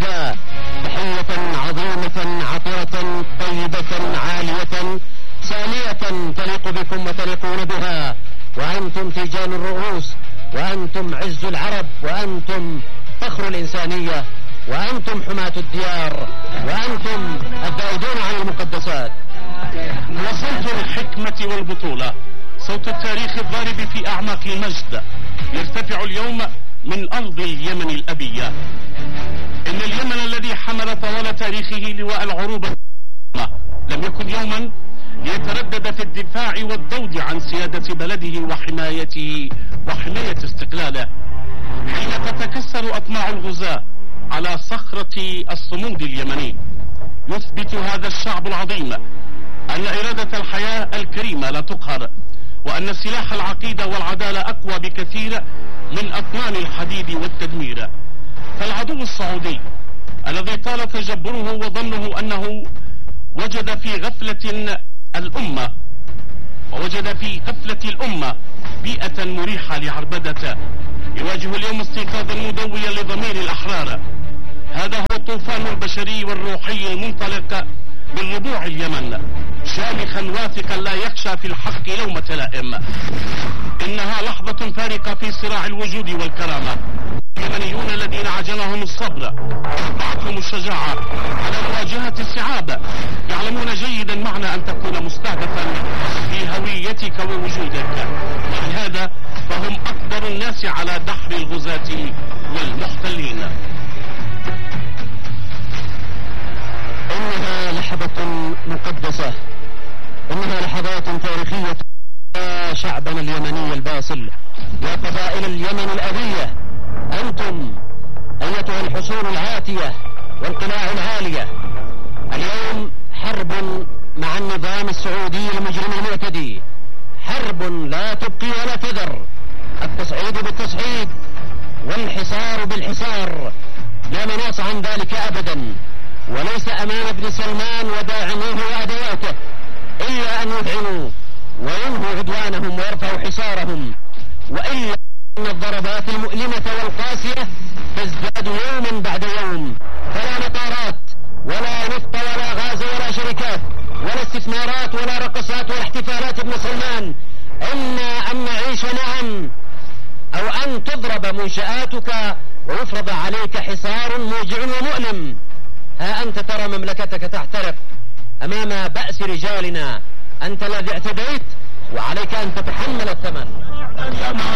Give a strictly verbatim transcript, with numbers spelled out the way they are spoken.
الأعداء. تحية عظيمة عطرة طيبة عالية سامية تليق بكم وتليقون بها، وأنتم تيجان الرؤوس، وأنتم عز العرب، وأنتم فخر الإنسانية، وأنتم حماة الديار، وأنتم الذائدون عن المقدسات. وصوت الحكمة والبطولة، صوت التاريخ الضارب في أعماق المجد، يرتفع اليوم من أرض اليمن الأبية. إن اليمن الذي حمل طوال تاريخه لواء العروبة لم يكن يوما ليتردد في الدفاع والذود عن سيادة بلده وحمايته وحماية استقلاله. حين تتكسر أطماع الغزاة على صخرة الصمود اليمني، يثبت هذا الشعب العظيم أن إرادة الحياة الكريمة لا تقهر، وأن سلاح العقيدة والعدالة أقوى بكثير من أطنان الحديد والتدمير. فالعدو السعودي الذي طال تجبره وظنه أنه وجد في غفلة الأمة ووجد في غفلة الأمة بيئة مريحة لعربدته، يواجه اليوم استيقاظا مدويا لضمير الأحرار. هذا هو الطوفان البشري والروحي المنطلق من ربوع اليمن، شامخا واثقا لا يخشى في الحق لومة لائم. إنها لحظة فارقة في صراع الوجود والكرامة. اليمنيون الذين عجنهم الصبر وأتبعتهم الشجاعة على مواجهة الصعاب يعلمون جيدا معنى أن تكون مستهدفا في هويتك ووجودك. لهذا فهم أقدر الناس على دحر الغزاة والمحتلين. إنها لحظة مقدسة، إنها لحظات تاريخية. يا شعبنا اليمني الباسل، يا قبائل اليمن الأبية، أنتم أيتها الحصون العاتية والقلاع العالية، اليوم حرب مع النظام السعودي المجرم المعتدي، حرب لا تبقي ولا تذر، التصعيد بالتصعيد والحصار بالحصار، لا مناص عن ذلك أبدا. وليس أمام ابن سلمان وداعموه وأدواته إلا أن يذعنوا وينهوا عدوانهم ويرفعوا حصارهم، وإلا أن الضربات المؤلمة والقاسية تزداد يوما بعد يوم. فلا مطارات ولا نفط ولا غاز ولا شركات ولا استثمارات ولا رقصات ولا احتفالات ابن سلمان، إما أن نعيش نعم أو أن تضرب منشآتك ويفرض عليك حصار موجع ومؤلم. ها أنت ترى مملكتك تحترق أمام بأس رجالنا، أنت الذي اعتديت وعليك أن تتحمل الثمن.